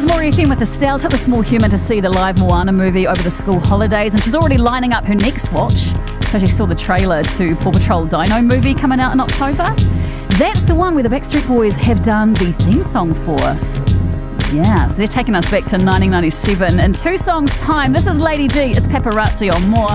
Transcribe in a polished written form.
is More FM with Estelle. Took the small human to see the live Moana movie over the school holidays, and she's already lining up her next watch because she saw the trailer to Paw Patrol Dino movie coming out in October. That's the one where the Backstreet Boys have done the theme song for. Yeah, so they're taking us back to 1997. In 2 songs' time, this is Lady G. It's Paparazzi on More.